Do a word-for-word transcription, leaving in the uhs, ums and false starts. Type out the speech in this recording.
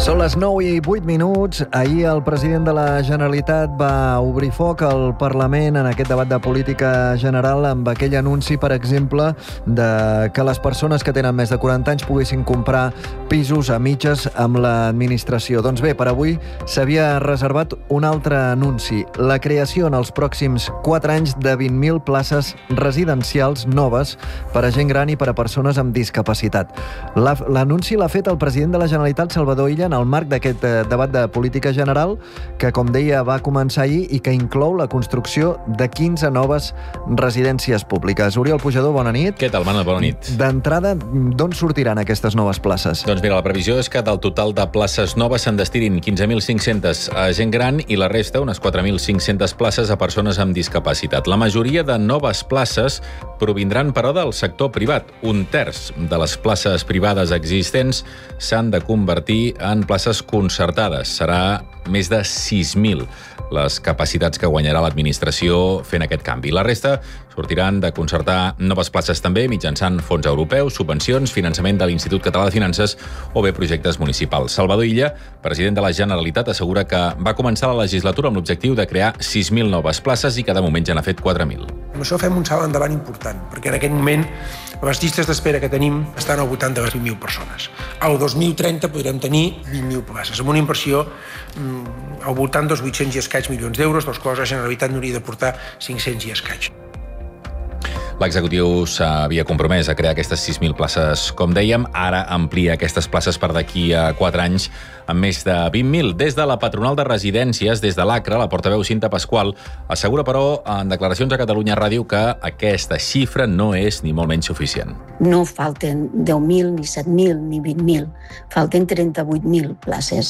Són les nou i vuit minuts. Ahir el president de la Generalitat va obrir foc al Parlament en aquest debat de política general amb aquell anunci, per exemple, de que les persones que tenen més de quaranta anys poguessin comprar pisos a mitges amb l'administració. Doncs bé, per avui s'havia reservat un altre anunci, la creació en els pròxims quatre anys de vint mil places residencials noves per a gent gran i per a persones amb discapacitat. L'anunci l'ha fet el president de la Generalitat, Salvador Illa, en el marc d'aquest debat de política general que, com deia, va començar ahir i que inclou la construcció de quinze noves residències públiques. Oriol Pujador, bona nit. Què tal, Manel? Bona nit. D'entrada, d'on sortiran aquestes noves places? Doncs mira, la previsió és que del total de places noves se'n destinin quinze mil cinc-centes a gent gran i la resta, unes quatre mil cinc-centes places a persones amb discapacitat. La majoria de noves places provindran, però, del sector privat. Un terç de les places privades existents s'han de convertir en places concertades. Serà més de sis mil les capacitats que guanyarà l'administració fent aquest canvi. La resta sortiran de concertar noves places també mitjançant fons europeus, subvencions, finançament de l'Institut Català de Finances o bé projectes municipals. Salvador Illa, president de la Generalitat, assegura que va començar la legislatura amb l'objectiu de crear sis mil noves places i que de moment ja n'ha fet quatre mil. Amb això fem un salt endavant important, perquè en aquest moment les llistes d'espera que tenim estan al voltant de les vint mil persones. Al dos mil trenta podrem tenir vint mil places, amb una inversió mm, al voltant dels vuit-cents i escaig milions d'euros, dels quals la Generalitat n'hauria de portar cinc-cents i escaig. L'executiu s'havia compromès a crear aquestes sis mil places, com dèiem. Ara amplia aquestes places per d'aquí a quatre anys amb més de vint mil. Des de la patronal de residències, des de l'Acra, la portaveu Cinta Pasqual assegura, però, en declaracions a Catalunya Ràdio que aquesta xifra no és ni molt menys suficient. No falten deu mil, ni set mil, ni vint mil. Falten trenta-vuit mil places.